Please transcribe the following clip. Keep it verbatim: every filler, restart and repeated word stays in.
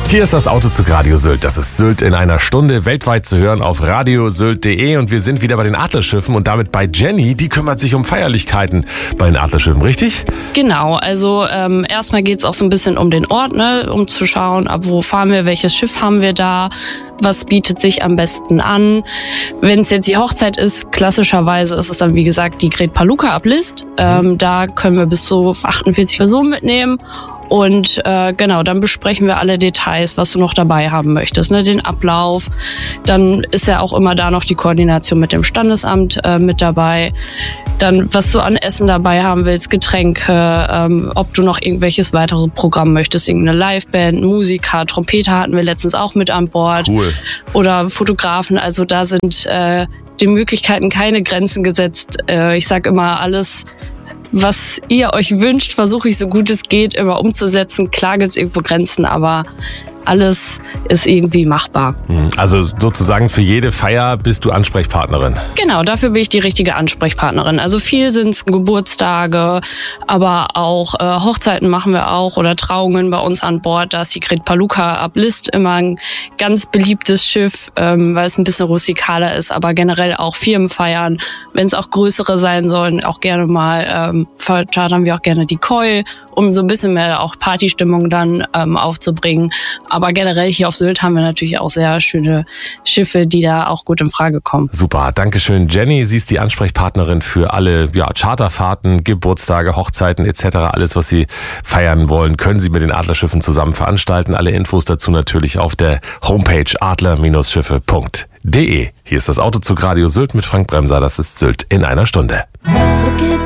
Hier ist das Autozug Radio Sylt. Das ist Sylt in einer Stunde, weltweit zu hören auf radiosylt punkt de. Und wir sind wieder bei den Adlerschiffen und damit bei Jenny. Die kümmert sich um Feierlichkeiten bei den Adlerschiffen, richtig? Genau, also ähm, erstmal geht es auch so ein bisschen um den Ort, ne, um zu schauen, ab wo fahren wir, welches Schiff haben wir da, was bietet sich am besten an. Wenn es jetzt die Hochzeit ist, klassischerweise ist es dann, wie gesagt, die Gret Palooka ab List. Ähm, da können wir bis zu achtundvierzig Personen mitnehmen. Und äh, genau, dann besprechen wir alle Details, was du noch dabei haben möchtest, ne? Den Ablauf. Dann ist ja auch immer da noch die Koordination mit dem Standesamt äh, mit dabei. Dann, was du an Essen dabei haben willst, Getränke, ähm, ob du noch irgendwelches weiteres Programm möchtest, irgendeine Liveband, Musiker, Trompeter hatten wir letztens auch mit an Bord. Cool. Oder Fotografen, also da sind äh, den Möglichkeiten keine Grenzen gesetzt. Äh, ich sag immer, alles, was ihr euch wünscht, versuche ich so gut es geht immer umzusetzen. Klar gibt es irgendwo Grenzen, aber alles ist irgendwie machbar. Also sozusagen für jede Feier bist du Ansprechpartnerin. Genau, dafür bin ich die richtige Ansprechpartnerin. Also viel sind es Geburtstage, aber auch äh, Hochzeiten machen wir auch oder Trauungen bei uns an Bord. Da ist die Gret Palooka ab List immer ein ganz beliebtes Schiff, ähm, weil es ein bisschen rustikaler ist, aber generell auch Firmenfeiern. Wenn es auch größere sein sollen, auch gerne mal ähm, verchartern wir auch gerne die Koi, um so ein bisschen mehr auch Partystimmung dann ähm, aufzubringen. Aber generell hier auf Sylt haben wir natürlich auch sehr schöne Schiffe, die da auch gut in Frage kommen. Super, dankeschön Jenny. Sie ist die Ansprechpartnerin für alle ja, Charterfahrten, Geburtstage, Hochzeiten et cetera. Alles, was Sie feiern wollen, können Sie mit den Adlerschiffen zusammen veranstalten. Alle Infos dazu natürlich auf der Homepage adler Schiffe punkt de. Hier ist das Autozug Radio Sylt mit Frank Bremser. Das ist Sylt in einer Stunde.